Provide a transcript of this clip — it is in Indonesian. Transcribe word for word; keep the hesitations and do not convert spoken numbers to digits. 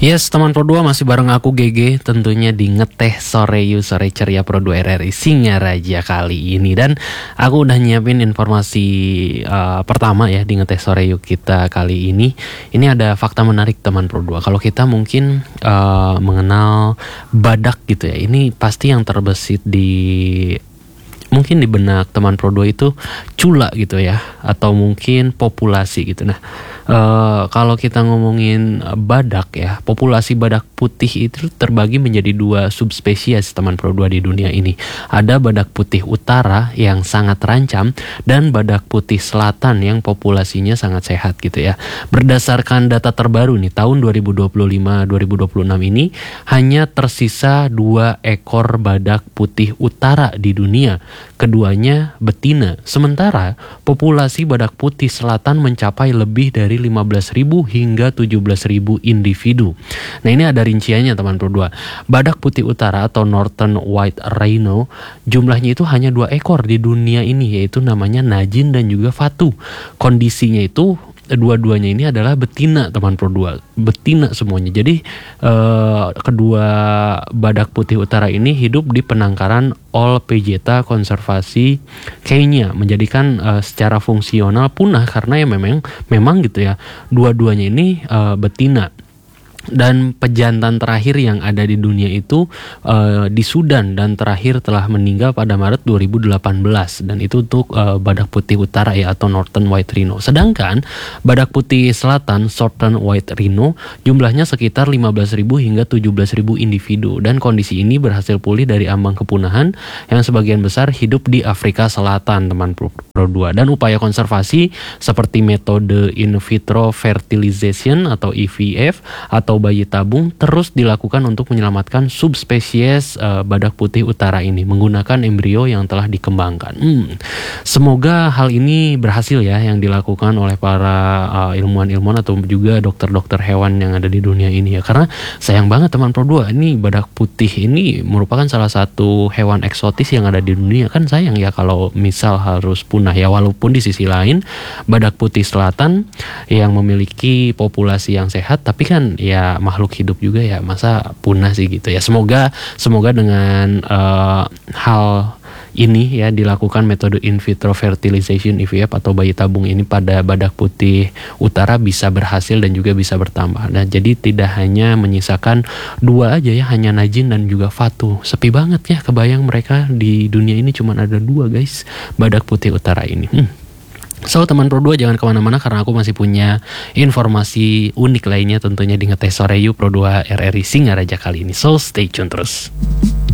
Yes, teman Pro dua masih bareng aku G G, tentunya di Ngeteh Sore You Sore Ceria Pro dua R R I Singaraja kali ini. Dan aku udah nyiapin informasi uh, pertama ya di Ngeteh Sore You kita kali ini. Ini ada fakta menarik teman Pro dua. Kalau kita mungkin uh, mengenal badak gitu ya, ini pasti yang terbesit di mungkin di benak teman Pro dua itu cula gitu ya, atau mungkin populasi gitu. Nah, uh, kalau kita ngomongin badak ya, populasi badak putih itu terbagi menjadi dua subspesies teman Pro dua di dunia ini. Ada badak putih utara yang sangat terancam dan badak putih selatan yang populasinya sangat sehat gitu ya. Berdasarkan data terbaru nih tahun dua ribu dua puluh lima dua ribu dua puluh enam ini, hanya tersisa dua ekor badak putih utara di dunia. Keduanya betina. Sementara populasi badak putih selatan mencapai lebih dari lima belas ribu hingga tujuh belas ribu individu. Nah, ini ada rinciannya teman Pro dua. Badak putih utara atau Northern White Rhino jumlahnya itu hanya dua ekor di dunia ini, yaitu namanya Najin dan juga Fatu. Kondisinya itu dua-duanya ini adalah betina teman Pro dua, betina semuanya. Jadi eh, kedua badak putih utara ini hidup di penangkaran Old Pejeta Konservasi Kenya, menjadikan eh, secara fungsional punah karena ya memang memang gitu ya, dua-duanya ini eh, betina. Dan pejantan terakhir yang ada di dunia itu uh, di Sudan dan terakhir telah meninggal pada Maret dua ribu delapan belas, dan itu untuk uh, badak putih utara ya atau Northern White Rhino. Sedangkan badak putih selatan Southern White Rhino jumlahnya sekitar lima belas ribu hingga tujuh belas ribu individu, dan kondisi ini berhasil pulih dari ambang kepunahan yang sebagian besar hidup di Afrika Selatan teman Pro dua. Dan upaya konservasi seperti metode in vitro fertilization atau I V F atau atau bayi tabung terus dilakukan untuk menyelamatkan subspesies uh, badak putih utara ini menggunakan embrio yang telah dikembangkan. Hmm. Semoga hal ini berhasil ya yang dilakukan oleh para uh, ilmuwan-ilmuwan atau juga dokter-dokter hewan yang ada di dunia ini ya, karena sayang banget teman Pro dua, ini badak putih ini merupakan salah satu hewan eksotis yang ada di dunia. Kan sayang ya kalau misal harus punah ya, walaupun di sisi lain badak putih selatan yang memiliki populasi yang sehat, tapi kan ya makhluk hidup juga ya, masa punah sih gitu ya. Semoga semoga dengan uh, hal ini ya dilakukan metode in vitro fertilization I V F atau bayi tabung ini pada badak putih utara bisa berhasil dan juga bisa bertambah. Nah, jadi tidak hanya menyisakan dua aja ya, hanya Najin dan juga Fatu. Sepi banget ya, kebayang mereka di dunia ini cuma ada dua guys, badak putih utara ini. Hmm. So teman Pro dua jangan kemana-mana karena aku masih punya informasi unik lainnya tentunya di Ngeteh Sore You Pro dua R R I Singaraja kali ini. So stay tune terus.